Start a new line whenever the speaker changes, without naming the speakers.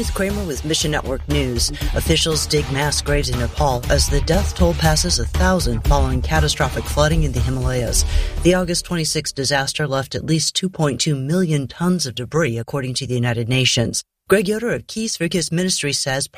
Ruth Kramer with Mission Network News. Officials dig mass graves in Nepal as the death toll passes 1,000 following catastrophic flooding in the Himalayas. The August 26 disaster left at least 2.2 million tons of debris, according to the United Nations. Greg Yoder of Keys for Kids Ministry says